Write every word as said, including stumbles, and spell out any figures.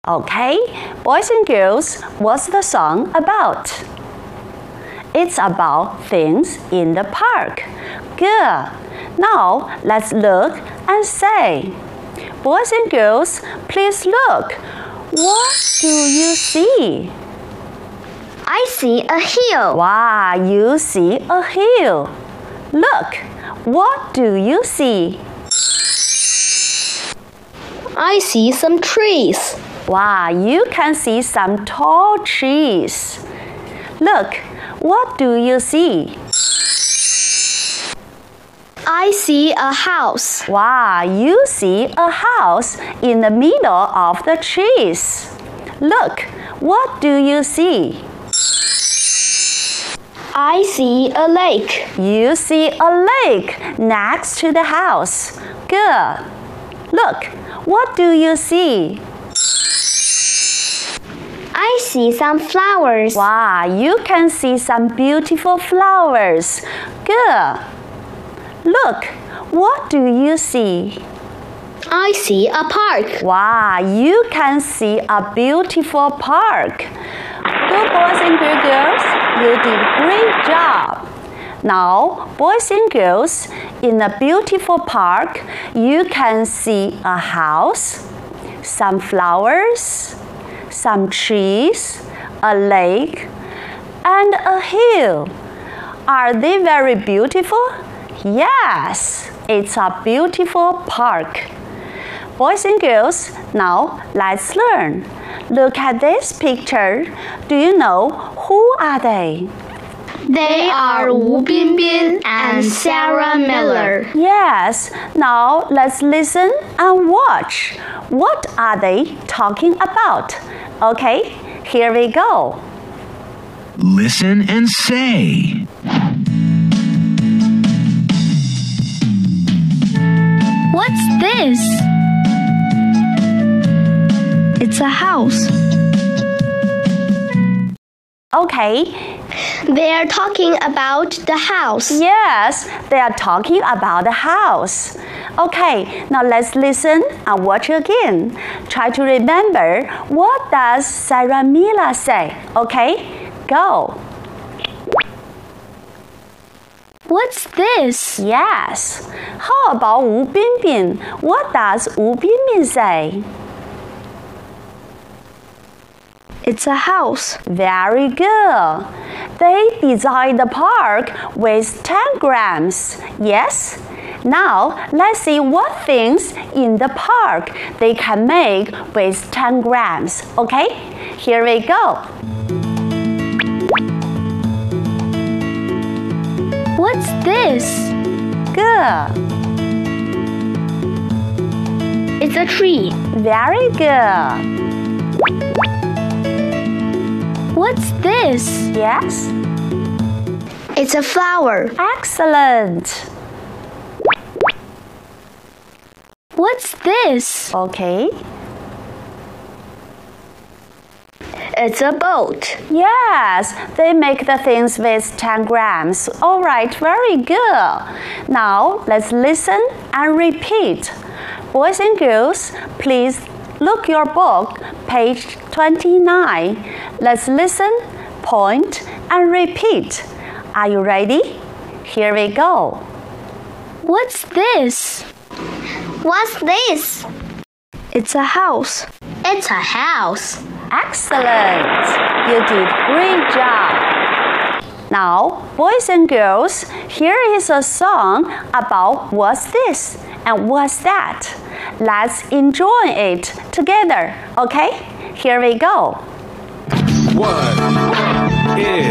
Okay, boys and girls, what's the song about? It's about things in the park. Good. Now, let's look and say. Boys and girls, please look. What do you see? I see a hill. Wow, you see a hill. Look, what do you see? I see some trees. Wow, you can see some tall trees. Look, what do you see? I see a house. Wow, you see a house in the middle of the trees. Look, what do you see? I see a lake. You see a lake next to the house. Good. Look, what do you see? I see some flowers. Wow, you can see some beautiful flowers. Good. Look, what do you see? I see a park. Wow, you can see a beautiful park. Good boys and good girls, you did a great job. Now, boys and girls, in a beautiful park, you can see a house, some flowers, some trees, a lake, and a hill. Are they very beautiful? Yes, it's a beautiful park. Boys and girls, now let's learn. Look at this picture. Do you know who are they? They are Wu Binbin and Sarah Miller. Yes, now let's listen and watch. What are they talking about? Okay, here we go. Listen and say. What's this? It's a house. Okay. They are talking about the house. Yes, they are talking about the house. Okay, now let's listen and watch again. Try to remember, what does Sarah Miller say? Okay, go. What's this? Yes. How about Wu Binbin? What does Wu Binbin say? It's a house. Very good. They designed the park with tangrams. Yes? Now, let's see what things in the park they can make with tangrams. Okay? Here we go. What's this? Good. It's a tree. Very good. What's this? Yes? It's a flower. Excellent. What's this? Okay. It's a boat. Yes, they make the things with tangrams. All right, very good. Now, let's listen and repeat. Boys and girls, please look your book, page twenty-nine. Let's listen, point, and repeat. Are you ready? Here we go. What's this? What's this? It's a house. It's a house. Excellent! You did a great job. Now, boys and girls, here is a song about what's this and what's that. Let's enjoy it together, okay? Here we go. What is